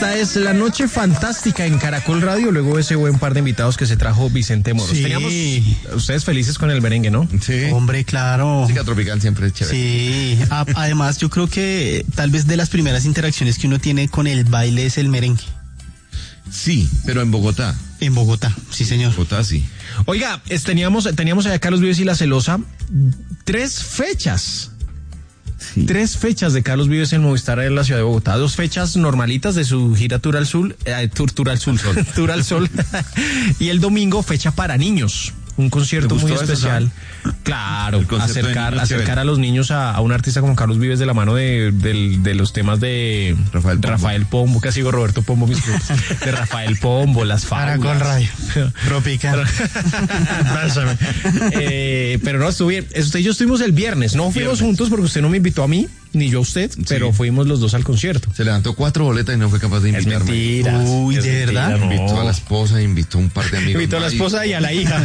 Esta es la noche fantástica en Caracol Radio, luego ese buen par de invitados que se trajo Vicente Moros. Sí. Teníamos ustedes felices con el merengue, ¿no? Sí. Hombre, claro. Música tropical siempre es chévere. Sí, además yo creo que tal vez de las primeras interacciones que uno tiene con el baile es el merengue. Sí, pero en Bogotá. En Bogotá, sí señor. Bogotá, sí. Oiga, teníamos allá a Carlos Vives y La Celosa, 3 fechas. Sí. 3 fechas de Carlos Vives en Movistar en la ciudad de Bogotá, 2 fechas normalitas de su gira Tour al Sol, Tour al Sol, y el domingo fecha para niños, un concierto muy especial. Claro, acercar a los niños a un artista como Carlos Vives de la mano de los temas de Rafael Pombo, casi digo Roberto Pombo, mis frutos, de Rafael Pombo, las fábulas. Caracol Radio, tropical. Pero no, estuvo bien. Usted y yo estuvimos el viernes, no fuimos juntos porque usted no me invitó a mí, ni yo a usted, pero fuimos los dos al concierto. Se levantó 4 boletas y no fue capaz de invitarme. Es mentira. Uy, ¿de verdad? No. Invitó a la esposa, invitó a un par de amigos. Invitó a la esposa y a la hija.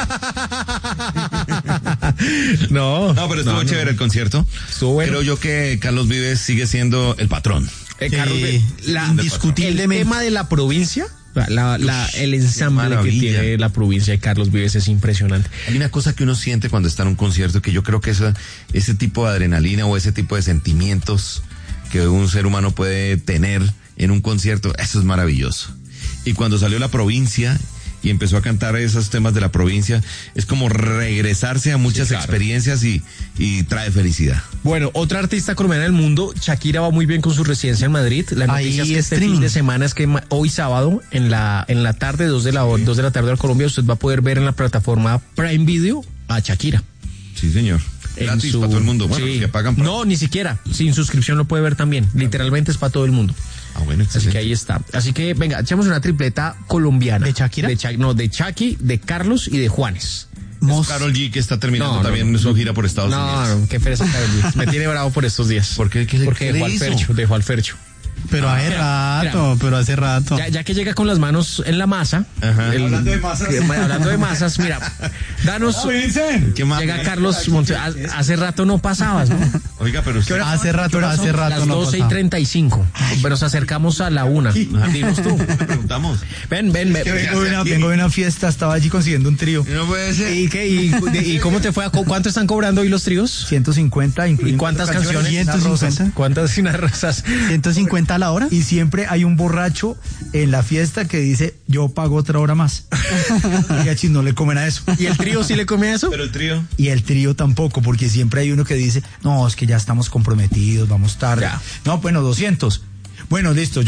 No, pero estuvo chévere el concierto. Estuvo bueno. Creo yo que Carlos Vives sigue siendo el patrón. Carlos, indiscutiblemente. El tema de la provincia, el ensamble que tiene la provincia de Carlos Vives es impresionante. Hay una cosa que uno siente cuando está en un concierto, que yo creo que ese tipo de adrenalina o ese tipo de sentimientos que un ser humano puede tener en un concierto, eso es maravilloso. Y cuando salió La Provincia y empezó a cantar esos temas de la provincia, es como regresarse a muchas experiencias y trae felicidad. Bueno, otra artista colombiana del mundo, Shakira, va muy bien con su residencia en Madrid. La noticia es que este fin de semana es que hoy sábado, en la tarde, 2 de la tarde de Colombia, usted va a poder ver en la plataforma Prime Video a Shakira. Sí, señor. Gratis para todo el mundo. Bueno, sí. que pagan para... No, ni siquiera. Sin suscripción lo puede ver también. Literalmente es para todo el mundo. Bueno, así que ahí está. Así que, venga, echamos una tripleta colombiana. ¿De Shakira? De Shaki, de Carlos y de Juanes. Karol G, que está terminando también su gira por Estados Unidos. No, qué pereza Karol G. Me tiene bravo por estos días. ¿Por qué? Porque dejó al Fercho. Pero hace rato. Ya que llega con las manos en la masa. Hablando de masas. Mira, danos. ¿Qué más? Llega Carlos hace rato no pasabas, ¿no? Oiga, pero usted... Hace rato las no 12:35. Pero nos acercamos a la 1. Dinos tú. Preguntamos. Ven. Vengo de una fiesta, estaba allí consiguiendo un trío. No puede ser. ¿Y cómo te fue? ¿Cuánto están cobrando hoy los tríos? 150, ¿Y cuántas canciones? 150. ¿Cuántas rosas? 150 a la hora. Y siempre hay un borracho en la fiesta que dice, yo pago otra hora más. Y a Chis no le comen a eso. ¿Y el trío sí le come a eso? Pero el trío. Y el trío tampoco, porque siempre hay uno que dice, no, es que ya estamos comprometidos, vamos tarde. Ya. No, bueno, 200. Bueno, listo.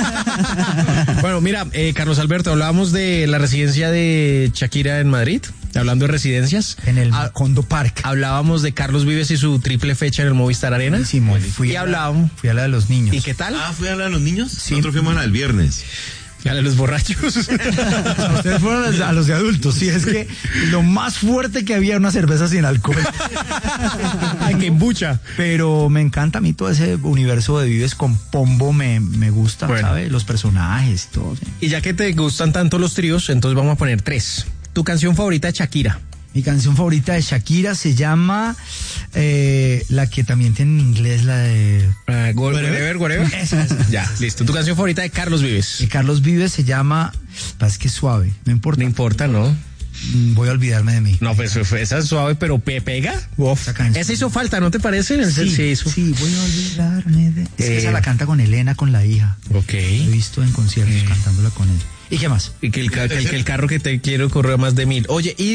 Bueno, mira, Carlos Alberto, hablábamos de la residencia de Shakira en Madrid, hablando de residencias. En el Condo Park. Hablábamos de Carlos Vives y su triple fecha en el Movistar Arena. Buenísimo. Fui a la de los niños. ¿Y qué tal? ¿Fui a la de los niños? Sí. Nosotros fuimos a la del viernes. A los borrachos. Ustedes fueron a los de adultos. Sí, es que lo más fuerte que había era una cerveza sin alcohol. Ay, qué embucha. Pero me encanta a mí todo ese universo de Vives con Pombo, me gusta, bueno, ¿sabes? Los personajes y todo. Sí. Y ya que te gustan tanto los tríos, entonces vamos a poner 3. ¿Tu canción favorita de Shakira? Mi canción favorita de Shakira se llama la que también tiene en inglés, la de Whatever. Esa. Ya, listo. ¿Tu canción favorita de Carlos Vives? De Carlos Vives se llama, es que es suave, no importa. No importa, ¿no? Voy a olvidarme de mí. No, pues esa es suave, pero pega. Esa hizo falta, ¿no te parece? Sí, voy a olvidarme de... Es que esa la canta con Elena, con la hija. Ok. He visto en conciertos cantándola con él. ¿Y qué más? Y que el carro que te quiero corre a más de 1000. Oye, y